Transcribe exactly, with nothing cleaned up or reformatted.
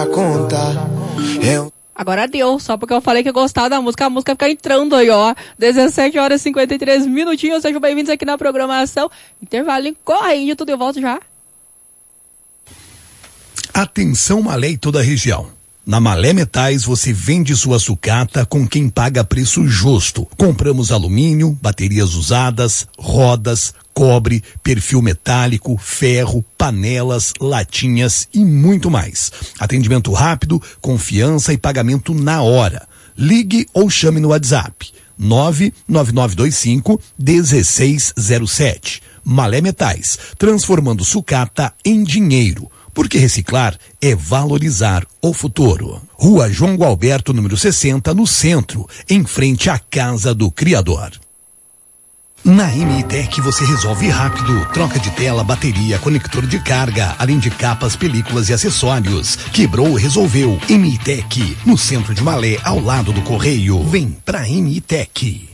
pra contar. Eu... Agora deu, só porque eu falei que eu gostava da música, a música fica entrando aí, ó. dezessete horas e cinquenta e três minutinhos, sejam bem-vindos aqui na programação. Intervalinho correndo, tudo de volta já. Atenção Malé e toda a região. Na Malé Metais você vende sua sucata com quem paga preço justo. Compramos alumínio, baterias usadas, rodas, cobre, perfil metálico, ferro, panelas, latinhas e muito mais. Atendimento rápido, confiança e pagamento na hora. Ligue ou chame no WhatsApp nove nove nove dois cinco um seis zero sete. Malé Metais, transformando sucata em dinheiro. Porque reciclar é valorizar o futuro. Rua João Gualberto, número sessenta, no centro, em frente à Casa do Criador. Na M I Tech você resolve rápido. Troca de tela, bateria, conector de carga, além de capas, películas e acessórios. Quebrou, resolveu. M I Tech, no centro de Malé, ao lado do Correio. Vem pra M I Tech.